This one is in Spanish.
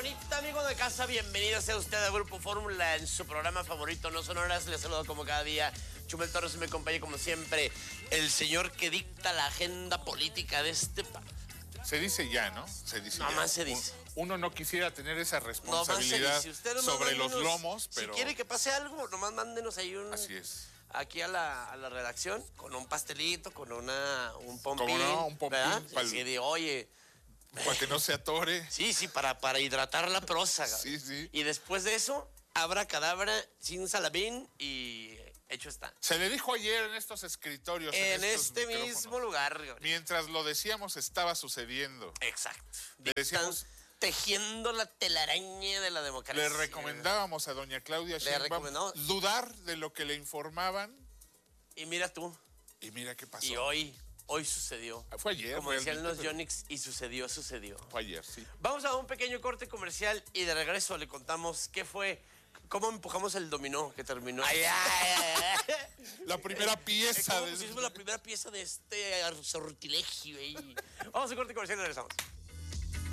bonito amigo de casa, bienvenido sea usted a Grupo Fórmula en su programa favorito, No Son Horas. Les saludo como cada día, Chumel Torres, y me acompaña como siempre el señor que dicta la agenda política de este país. Se dice ya, ¿no? Se dice Nomás ya. se dice. Uno no quisiera tener esa Nomás se responsabilidad dice. Usted nomás sobre los mándenos, lomos, pero... Si quiere que pase algo, nomás mándenos ahí un... Así es. Aquí a la redacción, con un pastelito, con un pompín. ¿Cómo no? Un pompín. Sí, de, oye... Para que no se atore. Sí, para hidratar la prosa. Sí, sí. Y después de eso, abracadabra, sin salabín y hecho está. Se le dijo ayer en estos escritorios. En estos este micrófonos. mismo lugar. Mientras lo decíamos, estaba sucediendo. Exacto. Le decíamos... Están tejiendo la telaraña de la democracia. Le recomendábamos a doña Claudia Sheinbaum dudar de lo que le informaban. Y mira tú. Y mira qué pasó. Y hoy sucedió. Fue ayer. Como decían los pero... Yonix, y sucedió. Fue ayer, sí. Vamos a un pequeño corte comercial y de regreso le contamos qué fue, cómo empujamos el dominó que terminó. La primera pieza. ¿Cómo pusimos la primera pieza de este sortilegio? Vamos a un corte comercial y regresamos.